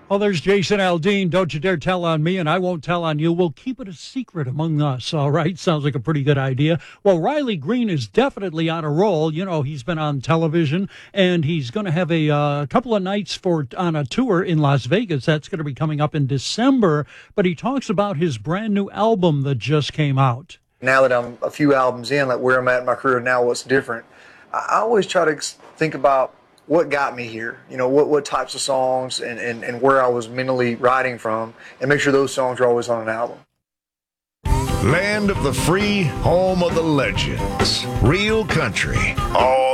Well, there's Jason Aldean. Don't you dare tell on me, and I won't tell on you. We'll keep it a secret among us, all right? Sounds like a pretty good idea. Well, Riley Green is definitely on a roll. You know, he's been on television, and he's going to have a couple of nights on a tour in Las Vegas. That's going to be coming up in December. But he talks about his brand new album that just came out. Now that I'm a few albums in, like where I'm at in my career now, what's different, I always try to think about what got me here, you know, what types of songs and where I was mentally writing from, and make sure those songs are always on an album. Land of the free, home of the legends. Real country. All